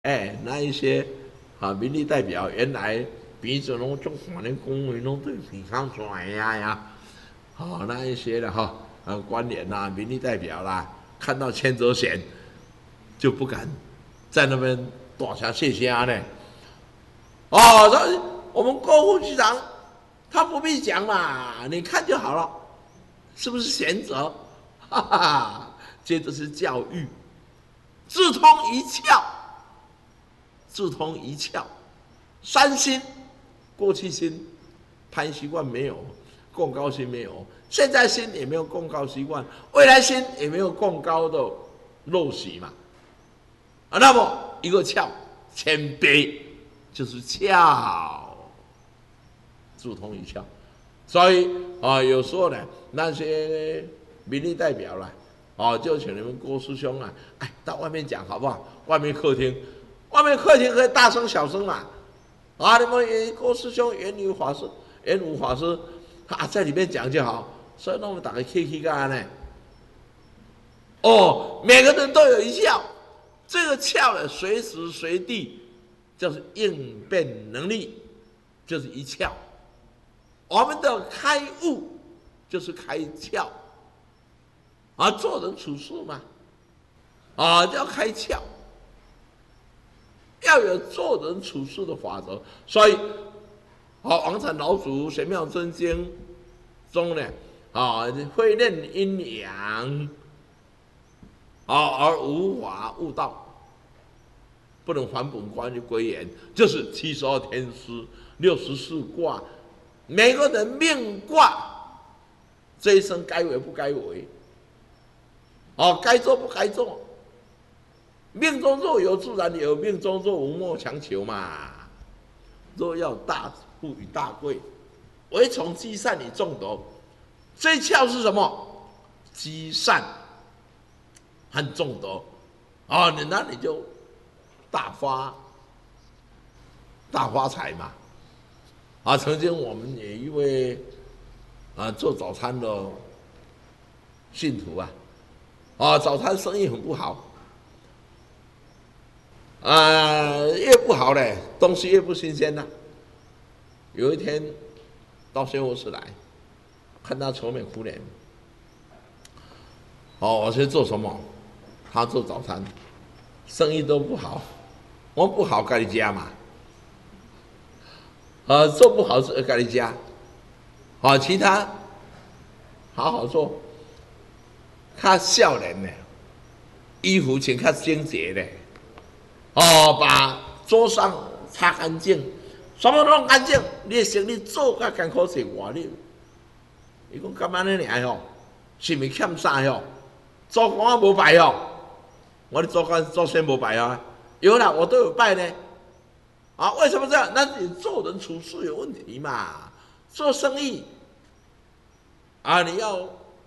那一些民意代表原来鼻子拢种看咧讲话拢对鼻康转呀，那一些的官员啦、民意代表啦，看到牵泽贤就不敢在那边大声谢谢呢。我们郭副局长他不必讲嘛，你看就好了，是不是贤哲？哈哈，接着是教育，智通一窍。智通一窍，三心，过去心贪习惯没有，共高心没有，现在心也没有共高习惯，未来心也没有共高的陋习嘛。那么一个窍，谦卑就是窍，智通一窍。所以有时候呢，那些民意代表啦，就请你们郭师兄啊，到外面讲好不好？外面客厅可以大声小声嘛，你们郭师兄、元武法师，在里面讲就好。所以那我们打个 K 干呢，每个人都有一窍，这个窍呢，随时随地就是应变能力，就是一窍。我们的开悟就是开窍，做人处事嘛，要开窍。要有做人处事的法则，所以王禅老祖玄妙真经中呢，会念阴阳，而无法悟道，不能还本观归元，就是72天师、64卦，每个人命卦这一生该为不该为，该做不该做。命中若有自然有，命中若无莫强求嘛。若要大富与大贵，唯从积善与众德。这一窍是什么？积善和众德。你那你就大发财嘛。曾经我们也一位做早餐的信徒早餐生意很不好。越不好嘞，东西越不新鲜呐。有一天到宣武寺来，看他愁眉苦脸。我去做什么？他做早餐，生意都不好。我不好该你家嘛。做不好是该你家。其他好好做。较少年呢，衣服穿较整洁嘞。把桌上擦干净，什么弄干净，你的生意做甲艰苦是外了。伊讲干嘛呢？是咪欠啥做工无拜我的做工做先无拜有啦，我都有拜呢。为什么这样？那你做人处事有问题嘛？做生意你要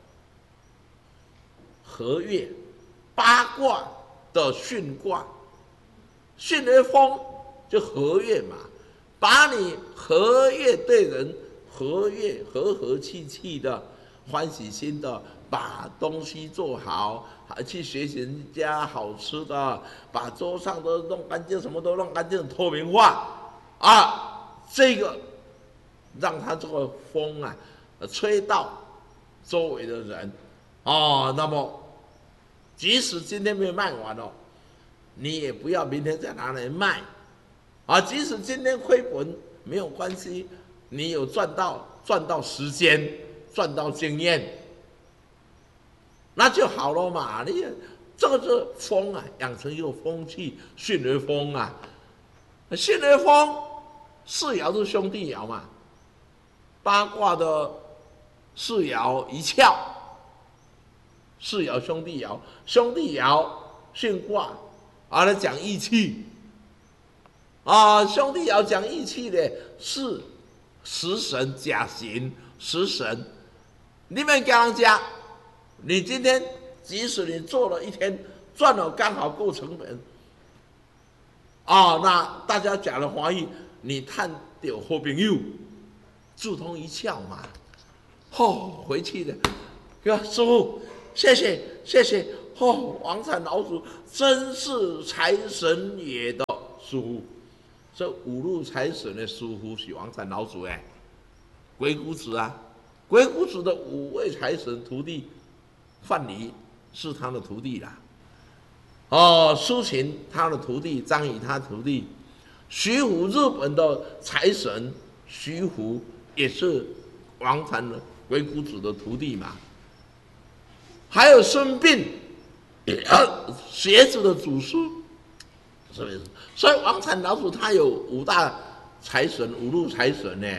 合月八卦的巽卦。巽为风，就和悦嘛，把你和悦对人，和悦和气气的，欢喜心的，把东西做好，去学习人家好吃的，把桌上都弄干净，什么都弄干净，透明化这个让他这个风吹到周围的人那么即使今天没有卖完你也不要明天再拿来卖即使今天亏本没有关系，你有赚到时间，赚到经验，那就好了嘛。你这个是风养成一个风气，巽为风巽为风四爻是兄弟爻嘛，八卦的四爻一窍，四爻兄弟爻，兄弟爻巽卦来讲义气兄弟爻讲义气的是食神甲刑，食神。你们跟人家，你今天即使你做了一天，赚了刚好够成本那大家讲了欢喜，你探到好朋友，智通一窍嘛。回去的，师父，谢谢， 王禅老祖真是财神爷的师傅，这五路财神的师傅是王禅老祖哎，鬼谷子啊，鬼谷子的5位财神徒弟，范蠡是他的徒弟啦。苏秦他的徒弟，张仪他徒弟，徐福日本的财神徐福也是王禅的鬼谷子的徒弟嘛。还有孙膑，鞋子的祖师，是不是？所以王禅老祖他有5大财神，5路财神呢。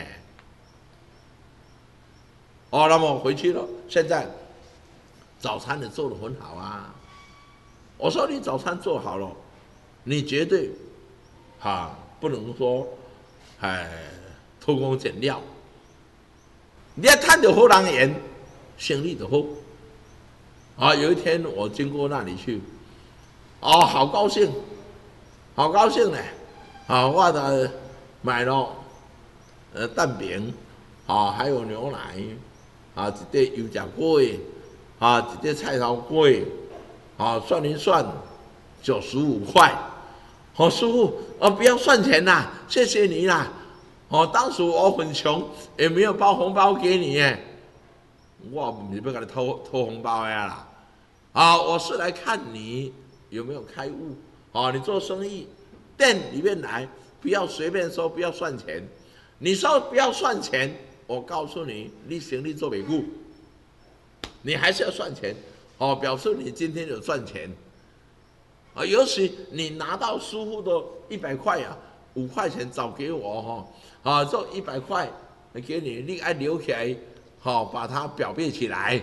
那么回去了，现在早餐你做得很好啊。我说你早餐做好了，你绝对不能说偷工减料。你要看到好人缘，生意就好。有一天我经过那里去，好高兴，好高兴呢。我的买了蛋饼，还有牛奶，一碟油炸粿，一碟菜头粿，算一算95块。师傅，不要算钱啦，谢谢你啦。当时我很穷，也没有包红包给你耶。我不是要给你偷红包呀啦。我是来看你有没有开悟。你做生意，店里面来，不要随便说，不要算钱。你说不要算钱，我告诉你，你生意做不久，你还是要算钱。表示你今天有赚钱。尤其你拿到师傅的100块5块钱找给我这100块给你，你要留起来，把它裱背起来，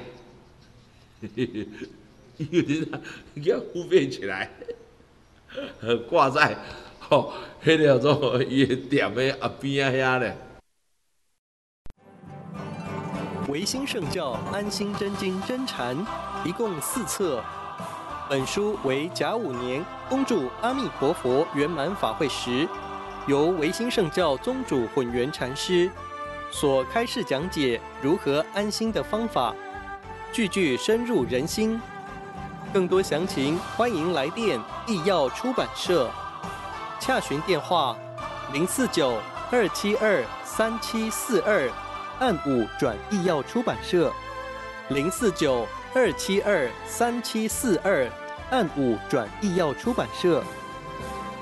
要护背起来，挂在那条做伊店的后边遐咧。 维新圣教安心真经真禅，一共4册。本书为甲午年恭祝阿弥陀佛圆满法会时，由维新圣教宗主混元禅师所开示讲解如何安心的方法，句句深入人心。更多详情，欢迎来电义耀出版社，洽询电话049-272-3742，按5转义耀出版社，049-272-3742，按5转义耀出版社。